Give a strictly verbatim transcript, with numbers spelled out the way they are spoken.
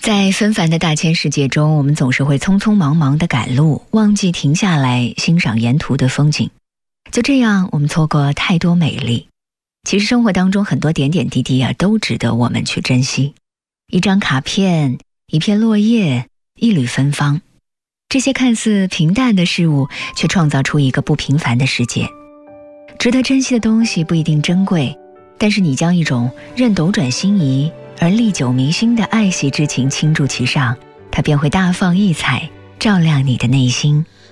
在纷繁的大千世界中，我们总是会匆匆忙忙地赶路，忘记停下来欣赏沿途的风景。就这样，我们错过太多美丽。其实生活当中很多点点滴滴啊，都值得我们去珍惜。一张卡片，一片落叶，一缕芬芳，这些看似平淡的事物，却创造出一个不平凡的世界。值得珍惜的东西不一定珍贵，但是你将一种任斗转星移而历久弥新的爱惜之情倾注其上，它便会大放异彩，照亮你的内心。